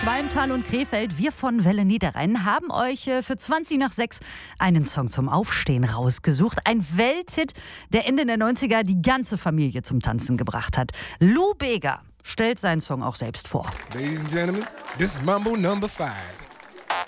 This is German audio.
Schwalmtal und Krefeld, wir von Welle Niederrhein haben euch für 20 nach 6 einen Song zum Aufstehen rausgesucht. Ein Welthit, der Ende der 90er die ganze Familie zum Tanzen gebracht hat. Lou Bega stellt seinen Song auch selbst vor. Ladies and gentlemen, this is Mambo number 5.